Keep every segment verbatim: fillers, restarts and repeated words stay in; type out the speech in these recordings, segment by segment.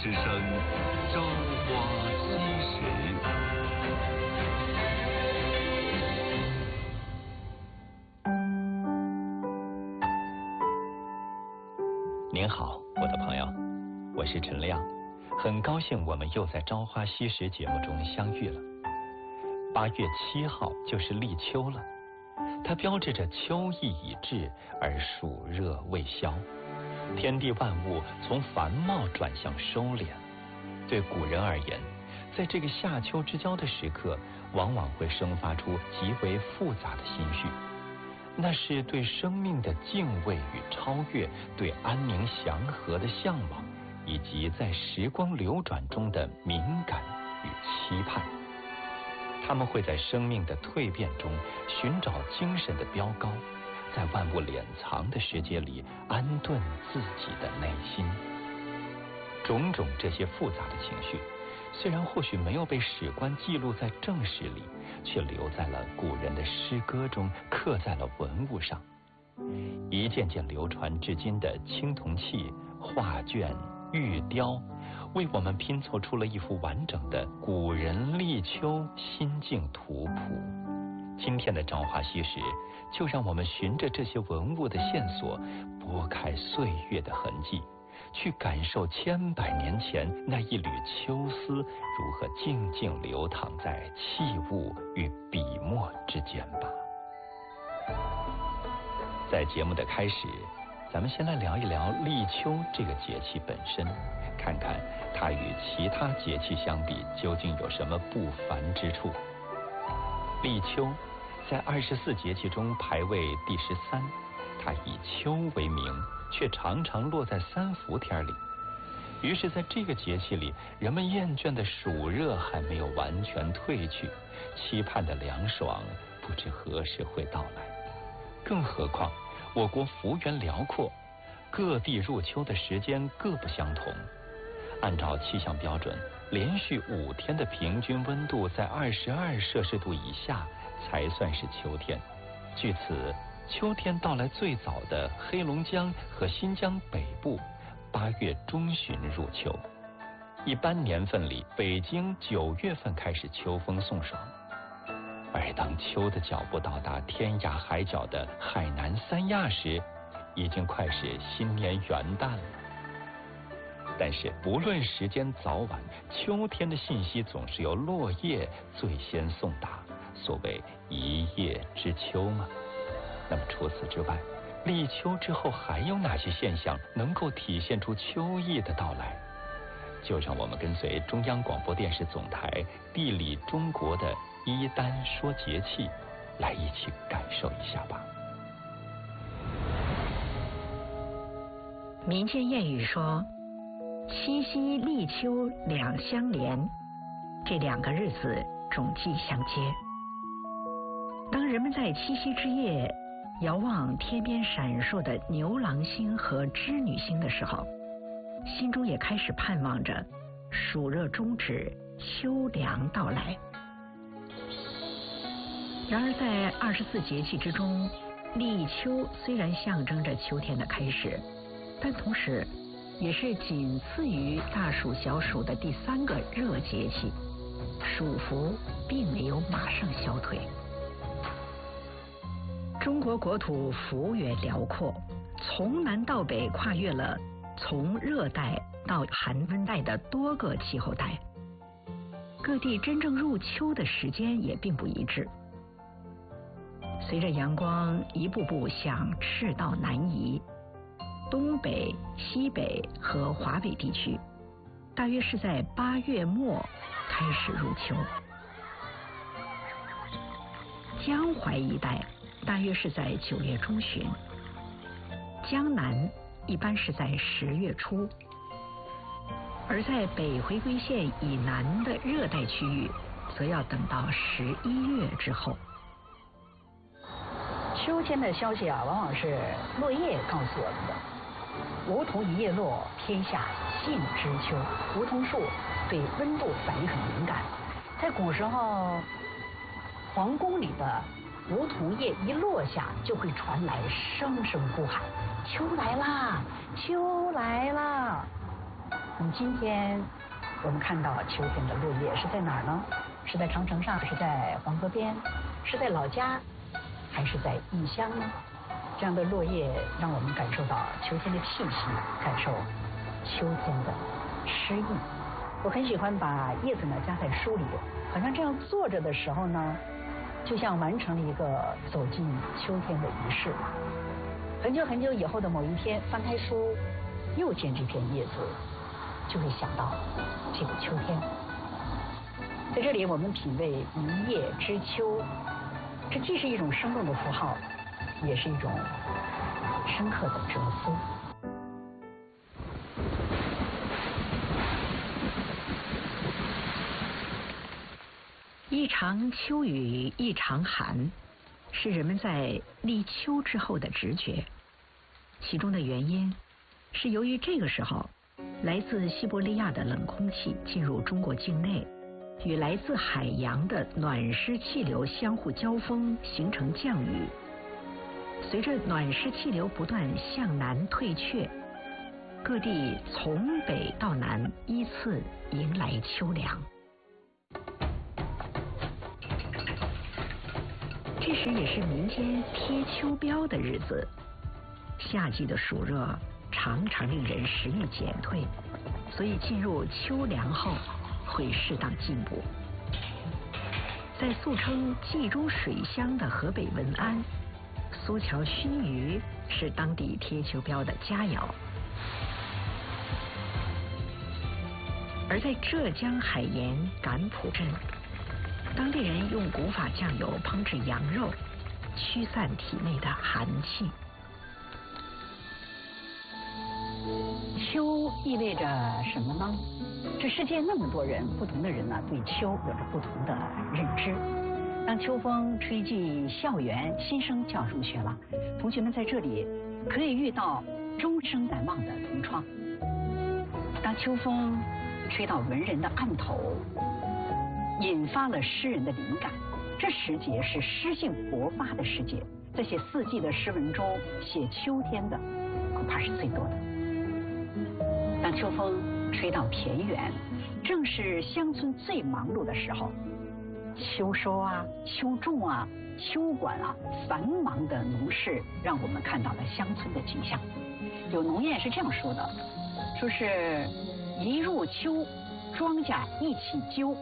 之声《朝花夕拾》。您好，我的朋友，我是陈亮，很高兴我们又在《朝花夕拾》节目中相遇了。八月七号就是立秋了，它标志着秋意已至，而暑热未消。天地万物从繁茂转向收敛。对古人而言，在这个夏秋之交的时刻，往往会生发出极为复杂的心绪。那是对生命的敬畏与超越，对安宁祥和的向往，以及在时光流转中的敏感与期盼。他们会在生命的蜕变中寻找精神的标高，在万物敛藏的世界里安顿自己的内心。种种这些复杂的情绪，虽然或许没有被史官记录在正史里，却留在了古人的诗歌中，刻在了文物上。一件件流传至今的青铜器、画卷、玉雕，为我们拼凑出了一幅完整的古人立秋心境图谱。今天的朝花夕拾，就让我们循着这些文物的线索，拨开岁月的痕迹，去感受千百年前那一缕秋丝如何静静流淌在器物与笔墨之间吧。在节目的开始，咱们先来聊一聊立秋这个节气本身，看看它与其他节气相比究竟有什么不凡之处。立秋在二十四节气中排位第十三，它以秋为名，却常常落在三伏天里。于是在这个节气里，人们厌倦的暑热还没有完全退去，期盼的凉爽不知何时会到来。更何况我国幅员辽阔，各地入秋的时间各不相同。按照气象标准，连续五天的平均温度在二十二摄氏度以下才算是秋天。据此，秋天到来最早的黑龙江和新疆北部八月中旬入秋。一般年份里，北京九月份开始秋风送爽。而当秋的脚步到达天涯海角的海南三亚时，已经快是新年元旦了。但是不论时间早晚，秋天的信息总是由落叶最先送达，所谓一叶知秋嘛。那么除此之外，立秋之后还有哪些现象能够体现出秋意的到来？就让我们跟随中央广播电视总台地理中国的一丹说节气，来一起感受一下吧。 民间谚语说，七夕立秋两相连，这两个日子种季相接。当人们在七夕之夜遥望天边闪烁的牛郎星和织女星的时候，心中也开始盼望着暑热终止，秋凉到来。然而在二十四节气之中，立秋虽然象征着秋天的开始，但同时也是仅次于大暑小暑的第三个热节气，暑伏并没有马上消退。中国国土幅员辽阔，从南到北跨越了从热带到寒温带的多个气候带，各地真正入秋的时间也并不一致。随着阳光一步步向赤道南移，东北、西北和华北地区大约是在八月末开始入秋，江淮一带大约是在九月中旬，江南一般是在十月初，而在北回归线以南的热带区域，则要等到十一月之后。 秋天的消息啊，往往是落叶告诉我们的。梧桐一叶落，天下尽知秋。梧桐树对温度反应很敏感，在古时候，皇宫里的梧桐叶一落下，就会传来声声呼喊：“秋来啦，秋来啦！” 那么今天我们看到秋天的落叶是在哪儿呢？是在长城上，是在黄河边，是在老家，还是在异乡呢？这样的落叶让我们感受到秋天的气息，感受秋天的诗意。我很喜欢把叶子呢夹在书里，好像这样坐着的时候呢，就像完成了一个走进秋天的仪式。很久很久以后的某一天，翻开书，又见这片叶子，就会想到这个秋天。在这里，我们品味一叶知秋，这既是一种生动的符号，也是一种深刻的哲思。 一场秋雨一场寒，是人们在立秋之后的直觉。其中的原因是由于这个时候，来自西伯利亚的冷空气进入中国境内，与来自海洋的暖湿气流相互交锋，形成降雨。随着暖湿气流不断向南退却，各地从北到南依次迎来秋凉。这时也是民间贴秋膘的日子，夏季的暑热常常令人食欲减退，所以进入秋凉后会适当进补。在素称冀中水乡的河北文安，苏桥熏鱼是当地贴秋膘的佳肴。而在浙江海盐赶浦镇，当地人用古法酱油烹制羊肉，驱散体内的寒气。 秋意味着什么呢？这世界那么多人，不同的人呢，对秋有着不同的认知。当秋风吹进校园，新生就要入学了，同学们在这里可以遇到终生难忘的同窗。当秋风吹到文人的案头，引发了诗人的灵感，这时节是诗性勃发的时节，在写四季的诗文中，写秋天的恐怕是最多的。当秋风吹到田园，正是乡村最忙碌的时候，秋收啊、秋种啊、秋管啊，繁忙的农事让我们看到了乡村的景象。有农谚是这样说的，说是一入秋，庄稼一起揪。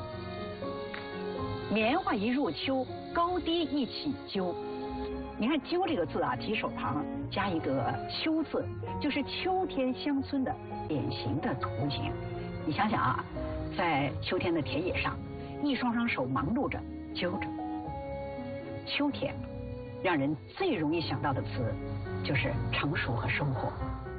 棉花一入秋，高低一起揪。你看“揪”这个字啊，提手旁加一个“秋”字，就是秋天乡村的典型的图景。你想想啊，在秋天的田野上，一双双手忙碌着揪着。秋天，让人最容易想到的词就是成熟和收获。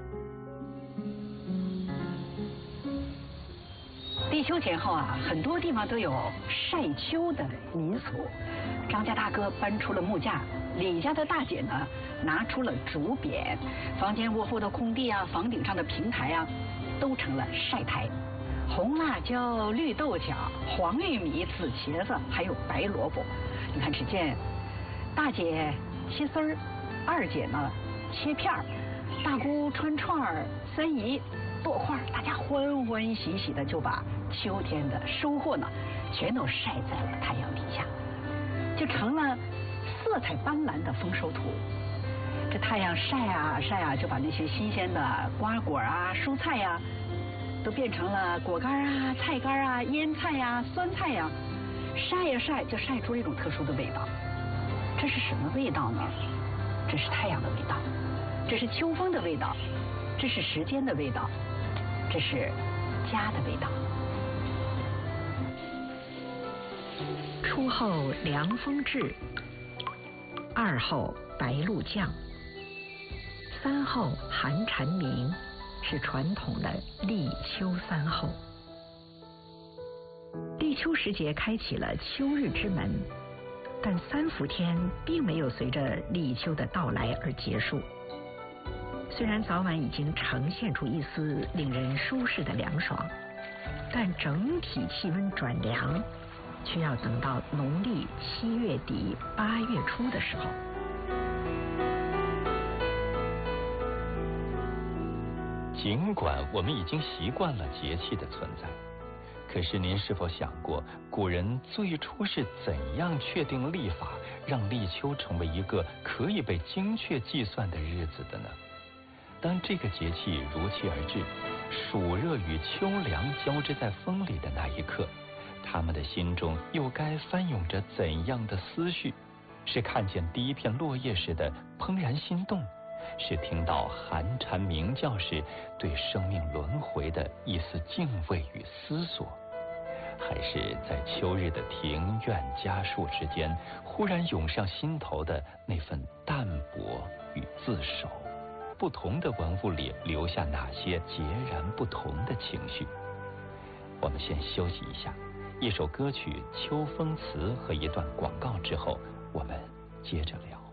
立秋前后啊，很多地方都有晒秋的民俗。张家大哥搬出了木架，李家的大姐呢拿出了竹匾，房间卧后的空地啊，房顶上的平台啊，都成了晒台。红辣椒、绿豆角、黄玉米、紫茄子，还有白萝卜。你看，只见大姐切丝儿，二姐呢切片儿，大姑穿串儿，三姨剁块儿，大家欢欢喜喜的就把秋天的收获呢，全都晒在了太阳底下，就成了色彩斑斓的丰收图。这太阳晒啊晒啊，就把那些新鲜的瓜果啊、蔬菜呀、啊，都变成了果干啊、菜干啊、腌菜呀、啊、酸菜呀、啊，晒呀晒，就晒出了一种特殊的味道。这是什么味道呢？这是太阳的味道，这是秋风的味道，这是时间的味道，这是家的味道。 初后凉风至，二后白露降，三后寒蝉鸣，是传统的立秋三候。立秋时节开启了秋日之门，但三伏天并没有随着立秋的到来而结束。虽然早晚已经呈现出一丝令人舒适的凉爽，但整体气温转凉，却要等到农历七月底八月初的时候。 尽管我们已经习惯了节气的存在，可是您是否想过，古人最初是怎样确定历法，让立秋成为一个可以被精确计算的日子的呢？当这个节气如期而至，暑热与秋凉交织在风里的那一刻，他们的心中又该翻涌着怎样的思绪？是看见第一片落叶时的怦然心动，是听到寒蝉鸣叫时对生命轮回的一丝敬畏与思索，还是在秋日的庭院家树之间忽然涌上心头的那份淡泊与自守？不同的文物里留下哪些截然不同的情绪？我们先休息一下，一首歌曲《秋风词》和一段广告之后，我们接着聊。